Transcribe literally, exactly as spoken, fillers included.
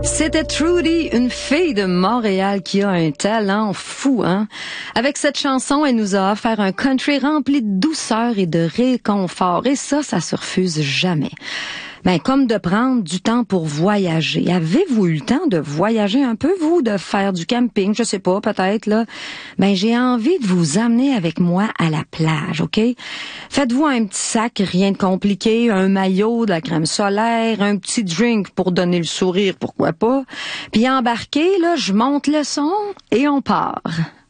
C'était Trudy, une fille de Montréal qui a un talent fou, hein? Avec cette chanson, elle nous a offert un country rempli de douceur et de réconfort. Et ça, ça se refuse jamais. Ben, comme de prendre du temps pour voyager. Avez-vous eu le temps de voyager un peu, vous, de faire du camping? Je sais pas, peut-être, là. Ben, j'ai envie de vous amener avec moi à la plage, OK? Faites-vous un petit sac, rien de compliqué, un maillot, de la crème solaire, un petit drink pour donner le sourire, pourquoi pas. Puis embarquez, là, je monte le son et on part.